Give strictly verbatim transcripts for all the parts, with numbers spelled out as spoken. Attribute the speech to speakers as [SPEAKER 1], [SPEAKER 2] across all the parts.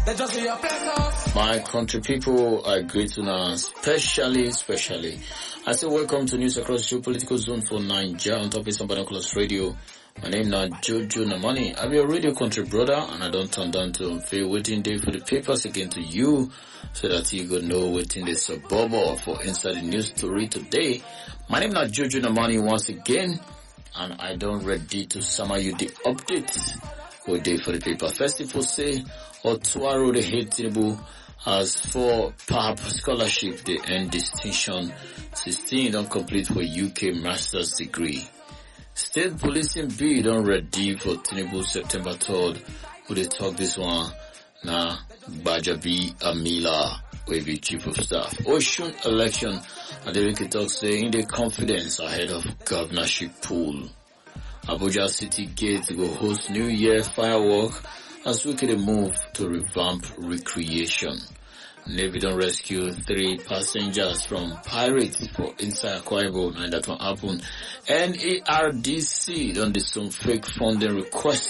[SPEAKER 1] They just be a bless.
[SPEAKER 2] My country people, I greet you now, especially, especially. I say welcome to News Across Geopolitical Zone for Nigeria on top of some Binoculars Radio. My name now Jojo Namani. I'm your radio country brother, and I don't turn down to unfair waiting day for the papers again to you, so that you go know waiting the suburb for inside the news story today. My name now Jojo Namani once again, and I don't ready to summer you the updates. Good day for the paper. First, if we say Otuaro the Hateable as for P A P scholarship, they earn distinction. sixteen don't complete for U K master's degree. State policing bill don't ready for Tinubu September third. Who they talk this one? Now, Bajabi Amila will be chief of staff. Ocean election, Adeleke talk saying the confidence ahead of governorship pool. Abuja City Gate will host New Year firework as we can move to revamp recreation. Navy don't rescue three passengers from pirates for inside Akwa Ibom, and that will happen. N E R D C don't do some fake funding request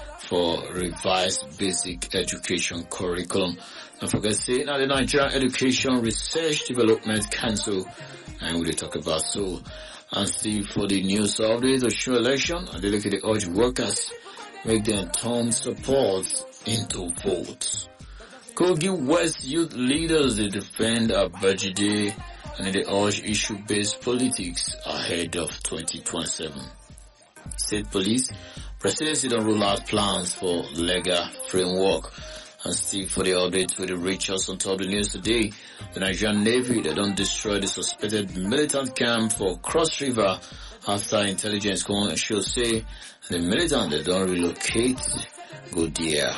[SPEAKER 2] for revised basic education curriculum. Don't forget say now the Nigerian Education Research Development Council, and we'll talk about so. And still for the news update, the show election, and they look at the urge workers make them turn support into votes. Kogi West youth leaders, they defend Abajide and they urge issue-based politics ahead of twenty twenty-seven. State police, presidency don't rule out plans for legal framework. And still for the update with the Richards on top of the news today, the Nigerian Navy, they don't destroy the suspected militant camp for Cross River after intelligence should say the militant, they don't relocate, go there.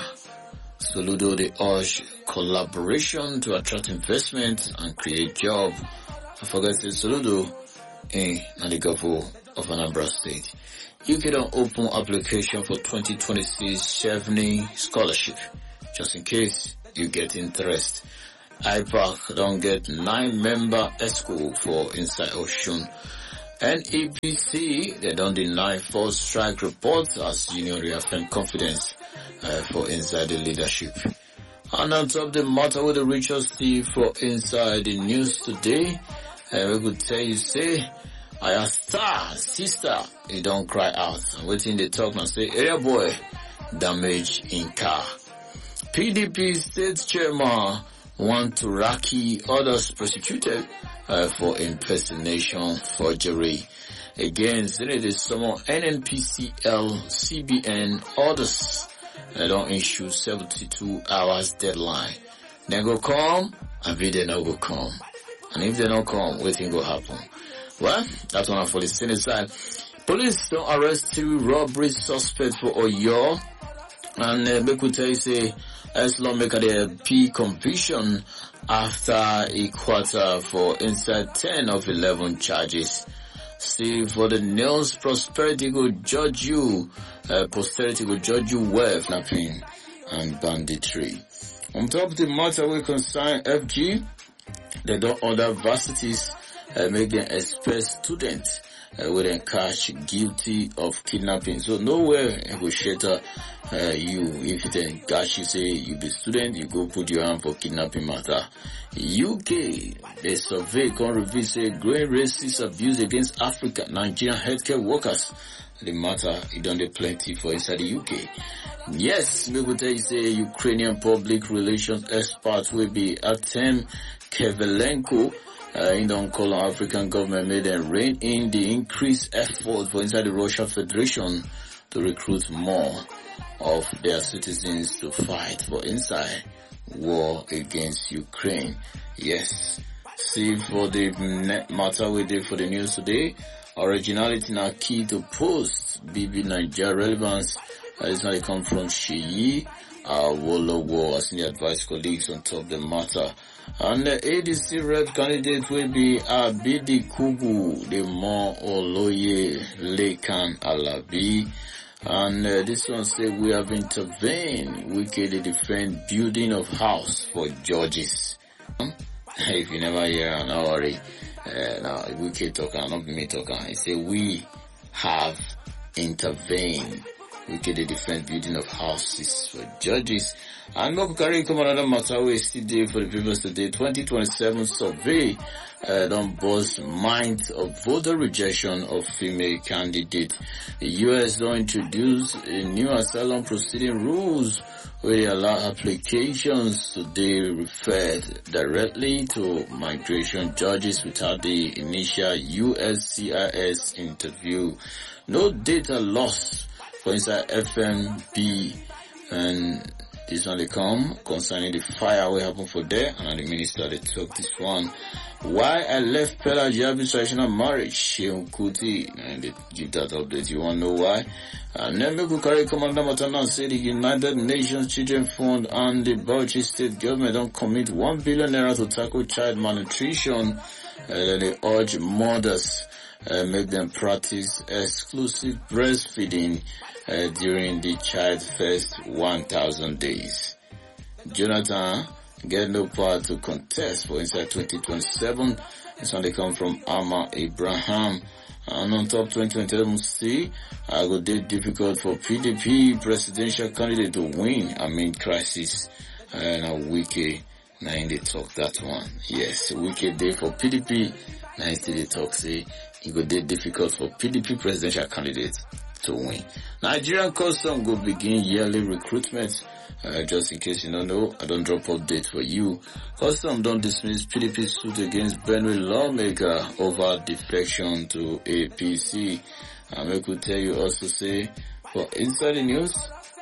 [SPEAKER 2] Soludo, they urge collaboration to attract investment and create jobs. I forget to Soludo in the governor of Anambra State. U K don't open application for twenty twenty-six Chevening scholarship. Just in case you get interest. I PAC don't get nine member ESCO for inside Ocean. N E P C, they don't deny false strike reports as union reaffirm confidence uh, for inside the leadership. And on top of the matter with the Richard Steve for inside the news today, uh, we could tell you say, I a star, sister, you don't cry out. I'm waiting the talk and say, area boy, damage in car. P D P state chairman want to raki others prosecuted uh, for impersonation forgery. Again, Senate summon N N P C L, C B N, others. They don't issue seventy-two hours deadline. They go come, and we they not go come. And if they don't come, what thing go happen? Well, that's one for the Senate side. Police don't arrest two robbery suspects for Oyo. And uh, we could tell you say, as lawmaker the P conviction after a quarter for inside ten of eleven charges. See, for the news, prosperity will judge you, uh, posterity will judge you well, kidnapping and banditry. On top of the matter we concern F G, they don't order varsities, uh, make them expel students uh, with them catch guilty of kidnapping. So nowhere will shelter uh, you if they catch you say you be student, you go put your hand for kidnapping matter. U K, the survey can reveal say growing racist abuse against African Nigerian healthcare workers. The matter it done plenty for inside the U K. Yes, we will tell you say Ukrainian public relations expert will be Artem Kevelenko. Uh, in don't call on African government made them rein in the increased effort for inside the Russian Federation to recruit more of their citizens to fight for inside war against Ukraine. Yes. See for the matter we did for the news today. Originality now key to post B B Nigeria relevance. Uh, this now come from Sheyi uh, Wolowo as the advice colleagues on top of the matter. And the A D C rep candidate will be Abidi Kugu, the more Oloye Lekan Alabi. And uh, this one say we have intervened. We can defend building of house for judges. If you never hear, no worry. Uh, now we can talk, not me talking. I say we have intervened Wike the defense building of houses for judges. And go carry come another matter we still day for the papers today. twenty twenty-seven survey uh, don't bust minds of voter rejection of female candidate. The U S don't introduce a new asylum proceeding rules where they allow applications to be referred directly to migration judges without the initial U S C I S interview. No data loss for inside F M B, and this one they come concerning the fire what happened for there, and the minister they took this one. Why I left Pella Jabi traditional marriage, Sheun Kuti, and they give that update. You want to know why? And then we could carry Commander Matana say the United Nations Children Fund and the Bauchi State government don't commit one billion naira to tackle child malnutrition. Uh, they urge mothers uh, make them practice exclusive breastfeeding uh, during the child first one thousand days. Jonathan get no power to contest for inside twenty twenty-seven. This one they come from Amma Abraham. And on top twenty twenty-seven, see, I go date difficult for P D P presidential candidate to win amid crisis. And a Wike, now in the talk that one. Yes, Wike day for P D P, now in the talk say, it go date difficult for P D P presidential candidate to win. Nigerian Custom will begin yearly recruitment. Uh, just in case you don't know, I don't drop update for you. Custom don't dismiss P D P suit against Benue lawmaker over defection to A P C. I may could tell you also say, for inside the news,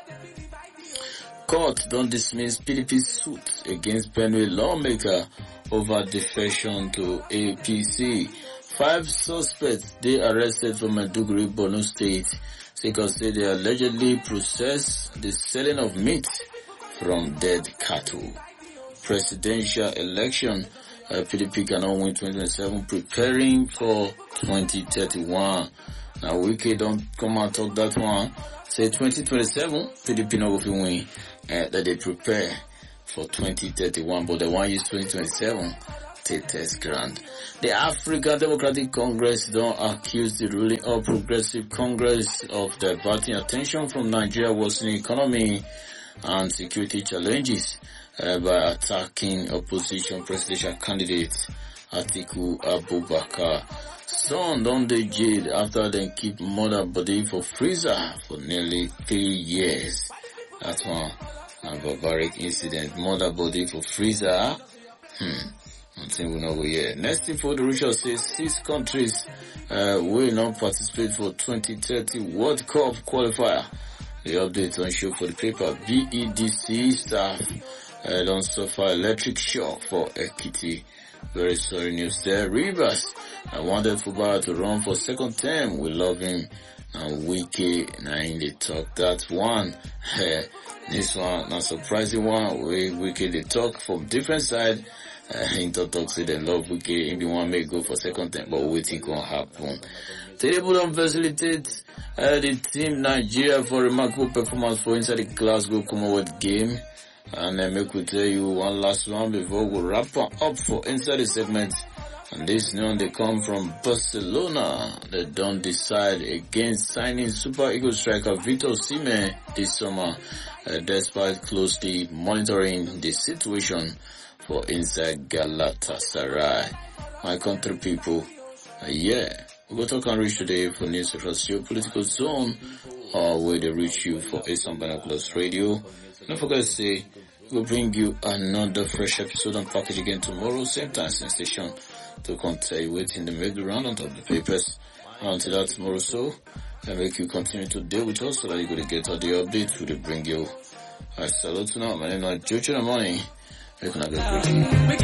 [SPEAKER 2] court don't dismiss P D P suit against Benue lawmaker over defection to A P C. Five suspects they arrested from Maiduguri, Borno State. Because they allegedly process the selling of meat from dead cattle. Presidential election, uh, P D P cannot win twenty twenty-seven, preparing for twenty thirty-one. Now Wike don't come and talk that one. Say twenty twenty-seven, P D P not going to win, uh, that they prepare for twenty thirty-one, but they want use twenty twenty-seven. Test grant. The African Democratic Congress don't accuse the ruling All Progressive Congress of diverting attention from Nigeria's worsening economy and security challenges uh, by attacking opposition presidential candidate Atiku Abubakar. Son don't they jail after they keep mother body for freezer for nearly three years. That's one a barbaric incident. Mother body for freezer. Hmm. I think we know we here. Next thing for the Richard says six countries uh, will not participate for twenty thirty World Cup qualifier. The update on show for the paper. B E D C staff uh, don't suffer electric shock for Ekiti. Very sorry news there. Rivers, I wanted footballer to run for second term. We love him. And Wike, now in the talk that one. This one, not surprising one. We Wike they talk from different side. Uh, Inter talk say they love Wike, everyone may go for second time, but we think won't happen. Table don't facilitate uh, the team Nigeria for remarkable performance for inside the Glasgow Commonwealth game. And uh, make we tell you one last one before we wrap up for inside the segment. And this one they come from Barcelona. They don't decide against signing Super Eagles striker Victor Osimhen this summer, uh, despite closely monitoring the situation for inside Galatasaray. My country people, uh, yeah, we go talk and reach today for news across your political zone, or uh, where they reach you for Asian Binoculars Radio. Don't forget to say, we'll bring you another fresh episode and package again tomorrow, same time, same station, to continue waiting the make the round on top of the papers. And until that tomorrow, so, and make you continue to deal with us so that you're going to get all the updates we will bring you. I salute you now. My name is Jojo Namani. We're gonna go